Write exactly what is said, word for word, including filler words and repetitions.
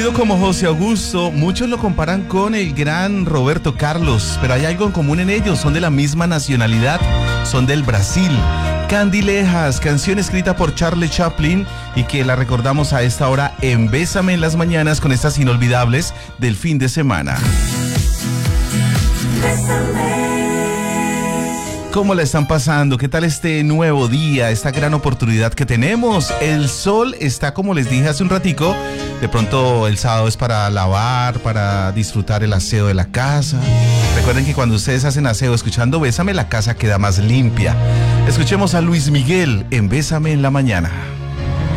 Conocido como José Augusto, muchos lo comparan con el gran Roberto Carlos, pero hay algo en común en ellos, son de la misma nacionalidad, son del Brasil. Candilejas, canción escrita por Charlie Chaplin y que la recordamos a esta hora en Bésame en las mañanas con estas inolvidables del fin de semana. ¿Cómo la están pasando? ¿Qué tal este nuevo día, esta gran oportunidad que tenemos? El sol está, como les dije hace un ratico, de pronto el sábado es para lavar, para disfrutar el aseo de la casa. Recuerden que cuando ustedes hacen aseo escuchando Bésame, la casa queda más limpia. Escuchemos a Luis Miguel en Bésame en la mañana.